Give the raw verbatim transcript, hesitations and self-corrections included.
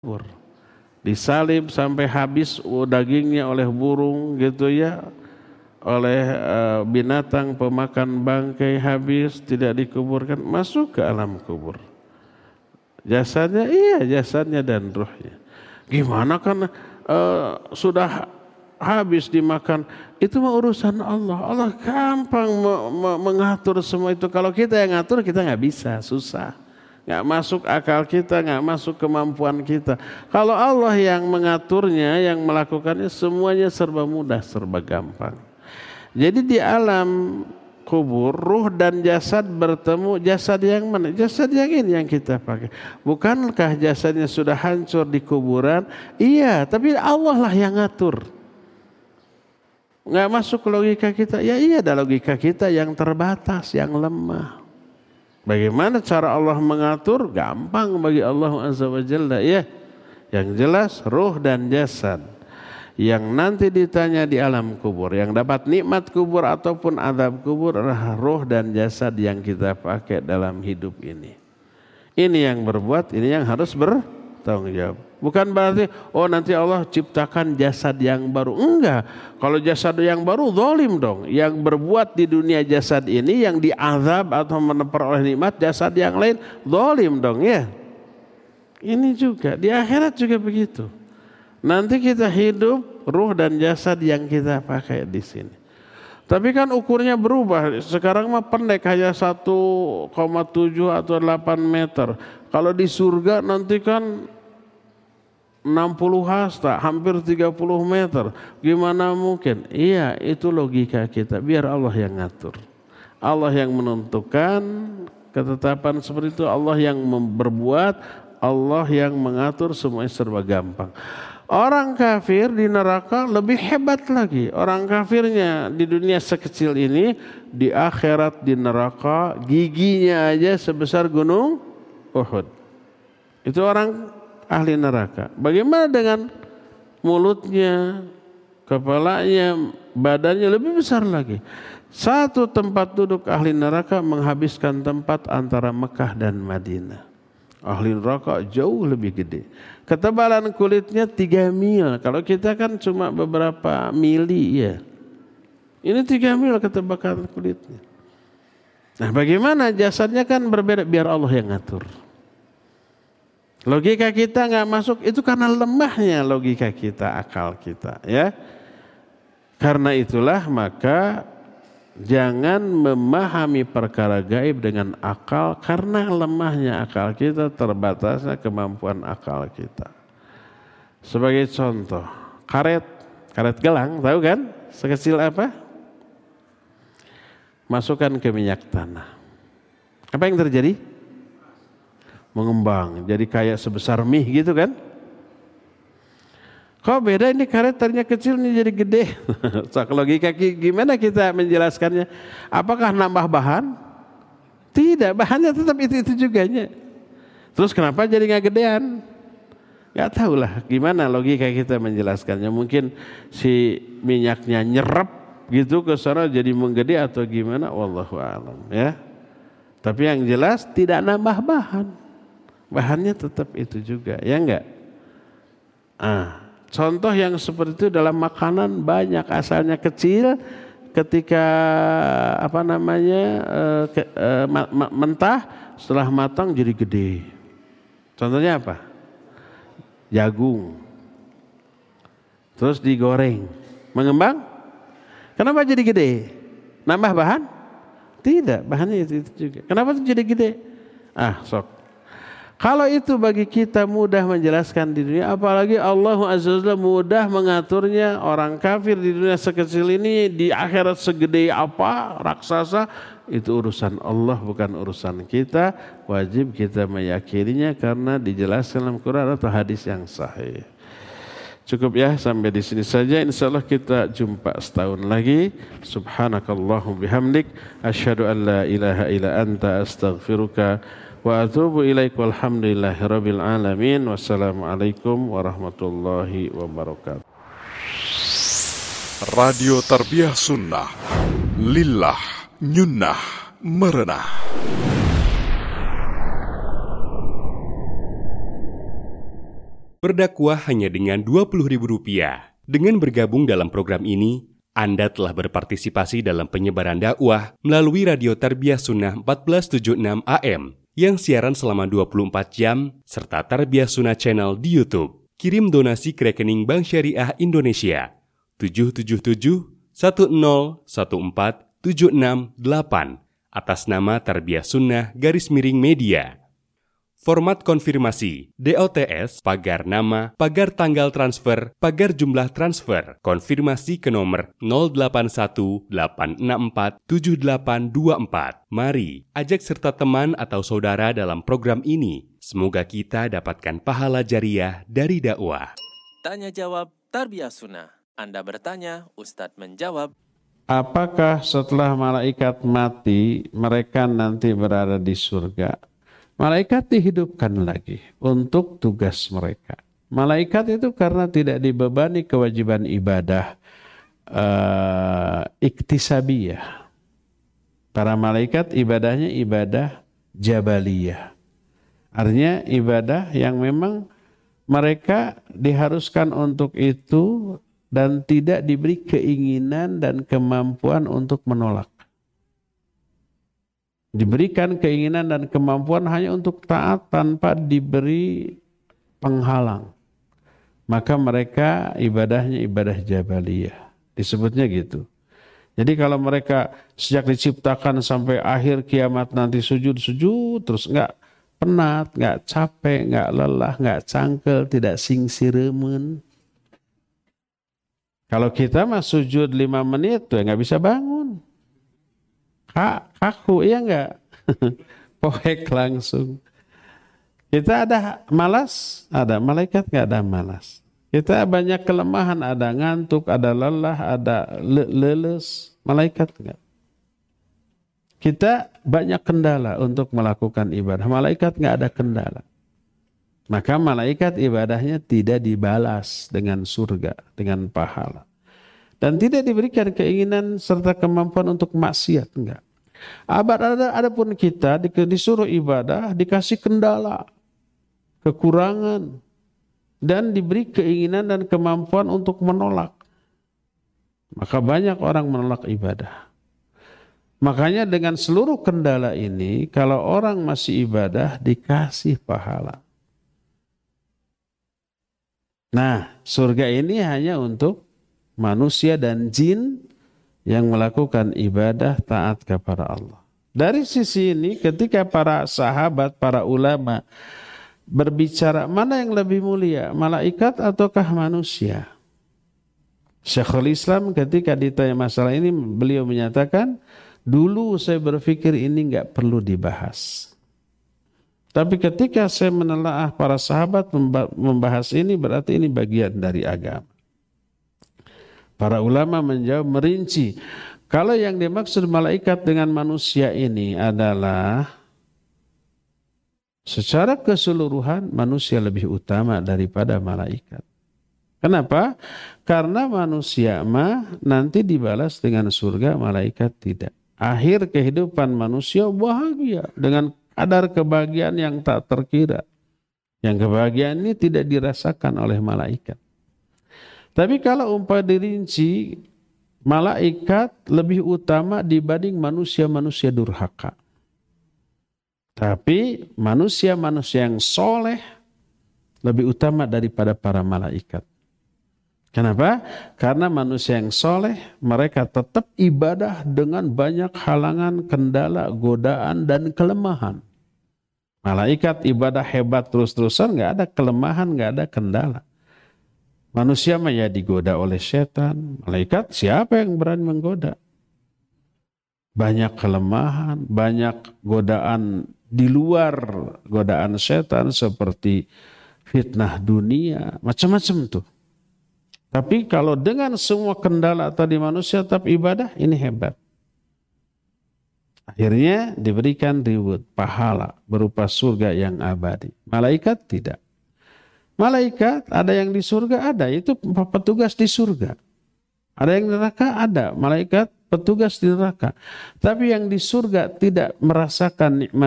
kubur. Disalib sampai habis dagingnya oleh burung gitu ya, oleh uh, binatang pemakan bangkai habis, tidak dikuburkan, masuk ke alam kubur. Jasadnya, iya jasadnya dan ruhnya. Gimana kan uh, sudah habis dimakan, itu mah urusan Allah. Allah gampang me- me- mengatur semua itu. Kalau kita yang ngatur, kita nggak bisa, susah. Nggak masuk akal kita, nggak masuk kemampuan kita. Kalau Allah yang mengaturnya, yang melakukannya, semuanya serba mudah, serba gampang. Jadi di alam kubur, ruh dan jasad bertemu. Jasad yang mana? Jasad yang ini yang kita pakai. Bukankah jasadnya sudah hancur di kuburan? Iya, tapi Allah lah yang ngatur. Nggak masuk logika kita. Ya iya, ada logika kita yang terbatas, yang lemah. Bagaimana cara Allah mengatur? Gampang bagi Allah Azza wa Jalla ya. Yang jelas ruh dan jasad yang nanti ditanya di alam kubur, yang dapat nikmat kubur ataupun azab kubur adalah ruh dan jasad yang kita pakai dalam hidup ini. Ini yang berbuat, ini yang harus bertanggung jawab. Bukan berarti oh nanti Allah ciptakan jasad yang baru. Enggak. Kalau jasad yang baru zalim dong. Yang berbuat di dunia jasad ini yang diazab atau memperoleh nikmat jasad yang lain zalim dong ya. Ini juga di akhirat juga begitu. Nanti kita hidup ruh dan jasad yang kita pakai di sini. Tapi kan ukurnya berubah. Sekarang mah pendek hanya satu koma tujuh atau delapan meter. Kalau di surga nanti kan enam puluh hasta, hampir tiga puluh meter. Gimana mungkin? Iya, itu logika kita. Biar Allah yang ngatur. Allah yang menentukan ketetapan seperti itu. Allah yang berbuat, Allah yang mengatur, semuanya serba gampang. Orang kafir di neraka lebih hebat lagi. Orang kafirnya di dunia sekecil ini, di akhirat di neraka giginya aja sebesar gunung Uhud. Itu orang ahli neraka. Bagaimana dengan mulutnya, kepalanya, badannya lebih besar lagi. Satu tempat duduk ahli neraka menghabiskan tempat antara Mekah dan Madinah. Ahli neraka jauh lebih gede. Ketebalan kulitnya tiga mil. Kalau kita kan cuma beberapa mili ya. Ini tiga mil ketebalan kulitnya. Nah bagaimana jasadnya kan berbeda, biar Allah yang ngatur. Logika kita nggak masuk, itu karena lemahnya logika kita, akal kita ya. Karena itulah maka jangan memahami perkara gaib dengan akal, karena lemahnya akal kita, terbatasnya kemampuan akal kita. Sebagai contoh, karet, karet gelang, tahu kan? Sekecil apa? Masukkan ke minyak tanah. Apa yang terjadi? Mengembang, jadi kayak sebesar mie gitu kan? Kok beda ini karet tadinya kecil ini jadi gede? So, logika gimana kita menjelaskannya? Apakah nambah bahan? Tidak, bahannya tetap itu-itu juga. Terus kenapa jadi nggak gedean? Nggak tahu lah gimana logika kita menjelaskannya. Mungkin si minyaknya nyerap gitu ke sana jadi menggede atau gimana? Wallahu a'lam ya. Tapi yang jelas tidak nambah bahan. Bahannya tetap itu juga, ya enggak? Ah. Contoh yang seperti itu dalam makanan banyak, asalnya kecil, ketika apa namanya uh, ke, uh, ma- ma- mentah, setelah matang jadi gede. Contohnya apa? Jagung. Terus digoreng, mengembang. Kenapa jadi gede? Nambah bahan? Tidak, bahannya itu, itu juga. Kenapa itu jadi gede? Ah, sok. Kalau itu bagi kita mudah menjelaskan di dunia, apalagi Allah Azza wa Jalla mudah mengaturnya. Orang kafir di dunia sekecil ini, di akhirat segede apa, raksasa, itu urusan Allah bukan urusan kita. Wajib kita meyakininya karena dijelaskan dalam Quran atau hadis yang sahih. Cukup ya sampai di sini saja. Insyaallah kita jumpa setahun lagi. Subhanakallahumma bihamdik, asyhadu an la ilaha illa anta, astaghfiruka wa atubu ilaik, walhamdulillahi rabbil alamin. Wassalamualaikum warahmatullahi wabarakatuh. Radio Tarbiyah Sunnah, lillah, nyunnah, merenah. Berdakwah hanya dengan dua puluh ribu rupiah. Dengan bergabung dalam program ini, Anda telah berpartisipasi dalam penyebaran dakwah melalui Radio Tarbiyah Sunnah empat belas tujuh puluh enam A M yang siaran selama dua puluh empat jam serta Tarbiyah Sunnah Channel di YouTube. Kirim donasi ke rekening Bank Syariah Indonesia tujuh tujuh tujuh satu nol satu empat tujuh enam delapan atas nama Tarbiyah Sunnah garis miring media. Format konfirmasi, D O T S, pagar nama, pagar tanggal transfer, pagar jumlah transfer, konfirmasi ke nomor nol delapan satu delapan enam empat tujuh delapan dua empat. Mari, ajak serta teman atau saudara dalam program ini. Semoga kita dapatkan pahala jariah dari dakwah. Tanya jawab Tarbiyah Sunnah. Anda bertanya, Ustadz menjawab. Apakah setelah malaikat mati, mereka nanti berada di surga? Malaikat dihidupkan lagi untuk tugas mereka. Malaikat itu karena tidak dibebani kewajiban ibadah uh, iktisabiyah. Para malaikat ibadahnya ibadah jabaliyah. Artinya ibadah yang memang mereka diharuskan untuk itu dan tidak diberi keinginan dan kemampuan untuk menolak. Diberikan keinginan dan kemampuan hanya untuk taat tanpa diberi penghalang. Maka mereka ibadahnya ibadah jabaliyah. Disebutnya gitu. Jadi kalau mereka sejak diciptakan sampai akhir kiamat nanti sujud-sujud terus enggak penat, enggak capek, enggak lelah, enggak cangkel, tidak singsiremen. Kalau kita mah sujud lima menit tuh enggak bisa bangun. Kak, kaku, iya enggak? Poek langsung. Kita ada malas? Ada. Malaikat enggak ada malas. Kita banyak kelemahan, ada ngantuk, ada lelah, ada le- leles. Malaikat enggak. Kita banyak kendala untuk melakukan ibadah. Malaikat enggak ada kendala. Maka malaikat ibadahnya tidak dibalas dengan surga, dengan pahala. Dan tidak diberikan keinginan serta kemampuan untuk maksiat, enggak. Abad ada, ada pun kita disuruh ibadah, dikasih kendala, kekurangan, dan diberi keinginan dan kemampuan untuk menolak. Maka banyak orang menolak ibadah. Makanya dengan seluruh kendala ini, kalau orang masih ibadah, dikasih pahala. Nah, surga ini hanya untuk manusia dan jin yang melakukan ibadah taat kepada Allah. Dari sisi ini ketika para sahabat, para ulama berbicara mana yang lebih mulia, malaikat ataukah manusia? Syekhul Islam ketika ditanya masalah ini beliau menyatakan, dulu saya berpikir ini enggak perlu dibahas. Tapi ketika saya menelaah para sahabat membahas ini berarti ini bagian dari agama. Para ulama menjawab merinci. Kalau yang dimaksud malaikat dengan manusia ini adalah secara keseluruhan manusia lebih utama daripada malaikat. Kenapa? Karena manusia mah nanti dibalas dengan surga, malaikat tidak. Akhir kehidupan manusia bahagia dengan kadar kebahagiaan yang tak terkira. Yang kebahagiaan ini tidak dirasakan oleh malaikat. Tapi kalau umpah dirinci, malaikat lebih utama dibanding manusia-manusia durhaka. Tapi manusia-manusia yang soleh lebih utama daripada para malaikat. Kenapa? Karena manusia yang soleh, mereka tetap ibadah dengan banyak halangan, kendala, godaan, dan kelemahan. Malaikat ibadah hebat terus-terusan, nggak ada kelemahan, nggak ada kendala. Manusia mah ya digoda oleh setan. Malaikat siapa yang berani menggoda? Banyak kelemahan, banyak godaan di luar godaan setan seperti fitnah dunia, macam-macam tuh. Tapi kalau dengan semua kendala tadi manusia tetap ibadah, ini hebat. Akhirnya diberikan reward, pahala berupa surga yang abadi. Malaikat tidak. Malaikat ada yang di surga, ada. Itu petugas di surga. Ada yang di neraka, ada. Malaikat petugas di neraka. Tapi yang di surga tidak merasakan nikmat